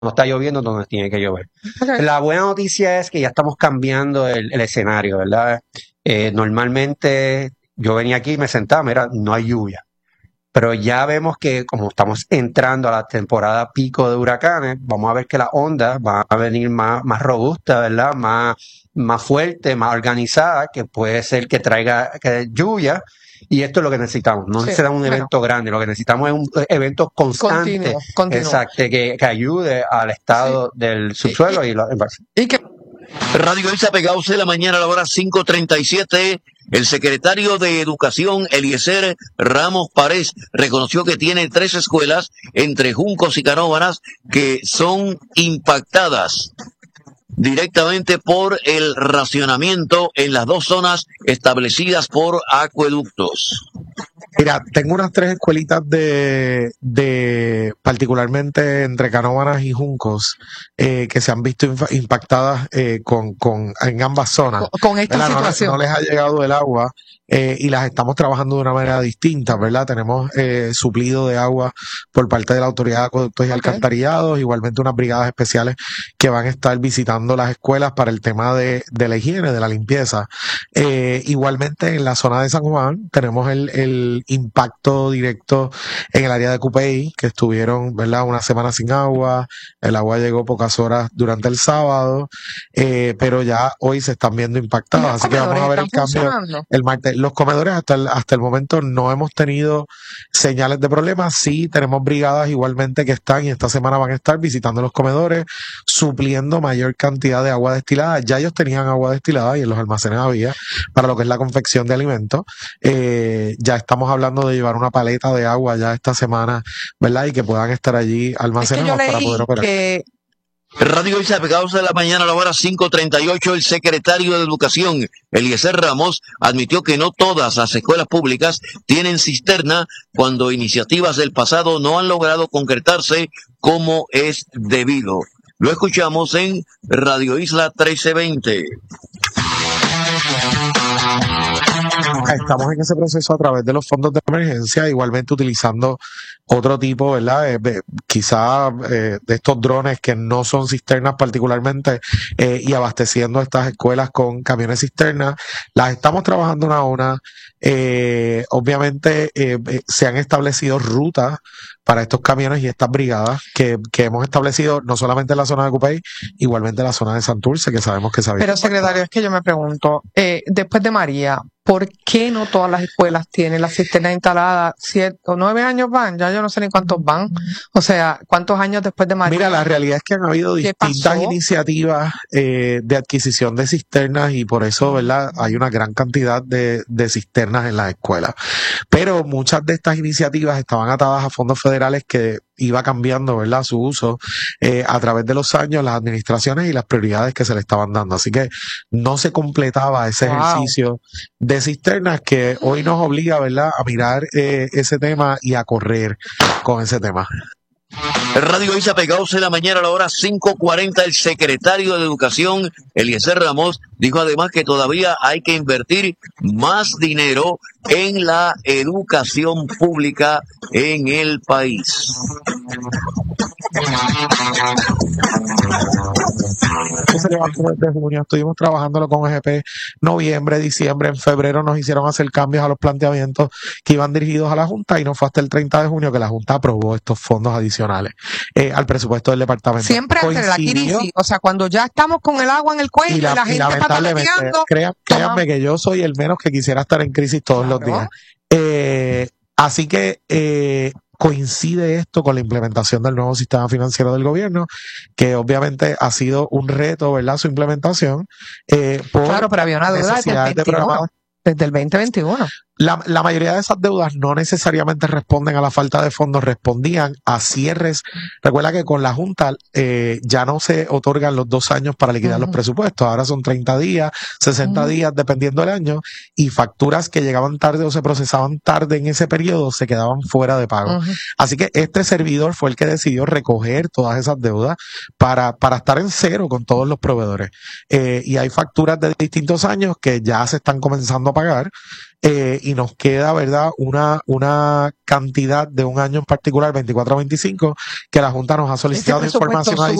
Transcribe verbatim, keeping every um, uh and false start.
no está lloviendo donde tiene que llover. Okay. La buena noticia es que ya estamos cambiando el, el escenario, ¿verdad? Eh, normalmente yo venía aquí y me sentaba, mira, no hay lluvia. Pero ya vemos que como estamos entrando a la temporada pico de huracanes, vamos a ver que las ondas van a venir más, más robustas, ¿verdad? Más, más fuertes, más organizadas, que puede ser que traiga que lluvia. Y esto es lo que necesitamos. No Sí, necesitamos un bueno. evento grande, lo que necesitamos es un evento constante, Continuo, continuo. exacto, que, que ayude al estado Sí. del subsuelo Y, y, y los y que Radio Isa pegados de la mañana a la hora cinco treinta y siete. El secretario de Educación, Eliezer Ramos Párez, reconoció que tiene tres escuelas entre Juncos y Canóvanas que son impactadas directamente por el racionamiento en las dos zonas establecidas por acueductos. Mira, tengo unas tres escuelitas de, de particularmente entre Canóvanas y Juncos, eh, que se han visto inf- impactadas eh, con, con, en ambas zonas. con, con esta ¿Verdad? No, situación. no les ha llegado el agua eh, y las estamos trabajando de una manera distinta, ¿verdad? Tenemos eh, suplido de agua por parte de la Autoridad de Acueductos y Okay. Alcantarillados, igualmente unas brigadas especiales que van a estar visitando las escuelas para el tema de, de la higiene, de la limpieza. Eh, igualmente en la zona de San Juan tenemos el, el impacto directo en el área de Cupey, que estuvieron, ¿verdad?, una semana sin agua. El agua llegó pocas horas durante el sábado, eh, pero ya hoy se están viendo ¿Y impactados. los Así que vamos a ver comedores el están cambio funcionando? el martes. Los comedores hasta el, hasta el momento no hemos tenido señales de problemas. Sí tenemos brigadas igualmente que están y esta semana van a estar visitando los comedores, supliendo mayor cantidad de agua destilada. Ya ellos tenían agua destilada y en los almacenes había para lo que es la confección de alimentos. Eh, ya estamos hablando de llevar una paleta de agua ya esta semana, ¿verdad? Y que puedan estar allí Es que yo almacenados para leí poder operar. que Radio Isa pegados de la mañana a la hora cinco treinta y ocho. El secretario de Educación, Eliezer Ramos, admitió que no todas las escuelas públicas tienen cisterna cuando iniciativas del pasado no han logrado concretarse como es debido. Lo escuchamos en Radio Isla trece veinte. Estamos en ese proceso a través de los fondos de emergencia, igualmente utilizando otro tipo, ¿verdad? Eh, eh, quizá eh, de estos drones que no son cisternas particularmente, eh, y abasteciendo estas escuelas con camiones cisternas. Las estamos trabajando una a una. Eh, obviamente eh, eh, se han establecido rutas para estos camiones y estas brigadas que, que hemos establecido no solamente en la zona de Cupey, igualmente en la zona de Santurce, que sabemos que se había. Pero, secretario, es que yo me pregunto, eh, después de María, ¿por qué no todas las escuelas tienen la cisterna instalada? ¿Siete o nueve años van? Ya yo no sé ni cuántos van. O sea, ¿cuántos años después de María? Mira, la realidad es que han habido ¿Qué distintas pasó? iniciativas eh, de adquisición de cisternas y por eso, ¿verdad? Hay una gran cantidad de, de cisternas en las escuelas. Pero muchas de estas iniciativas estaban atadas a fondos federales que iba cambiando, ¿verdad?, su uso eh, a través de los años, las administraciones y las prioridades que se le estaban dando. Así que no se completaba ese Wow. ejercicio de cisternas que hoy nos obliga, ¿verdad?, a mirar eh, ese tema y a correr con ese tema. Radio Isa pegados en la mañana a la hora cinco cuarenta. El secretario de Educación, Eliezer Ramos, dijo además que todavía hay que invertir más dinero en la educación pública en el país. Se levantó desde junio, estuvimos trabajándolo con E G P, noviembre, diciembre, en febrero nos hicieron hacer cambios a los planteamientos que iban dirigidos a la Junta y no fue hasta el treinta de junio que la Junta aprobó estos fondos adicionales eh, al presupuesto del departamento. Siempre antes de la Coincidió, crisis, o sea, cuando ya estamos con el agua en el cuello y, y la, la y gente está lamentablemente, patateando, créan- créanme tomamos. que yo soy el menos que quisiera estar en crisis todos los Claro. días. Eh, así que eh, coincide esto con la implementación del nuevo sistema financiero del gobierno, que obviamente ha sido un reto, ¿verdad?, su implementación, eh, por Claro, pero había una deuda desde el necesidades de veintiuno. programas. Desde el veinte veintiuno. La, la mayoría de esas deudas no necesariamente responden a la falta de fondos, respondían a cierres. Recuerda que con la Junta eh, ya no se otorgan los dos años para liquidar Ujú. los presupuestos, ahora son treinta días, sesenta Ujú. días, dependiendo del año, y facturas que llegaban tarde o se procesaban tarde en ese periodo se quedaban fuera de pago. Ujú. Así que este servidor fue el que decidió recoger todas esas deudas para, para estar en cero con todos los proveedores. Eh, y hay facturas de distintos años que ya se están comenzando a pagar. eh, y nos queda, ¿verdad?, una, una cantidad de un año en particular, veinticuatro a veinticinco, que la Junta nos ha Ese solicitado presupuesto información sube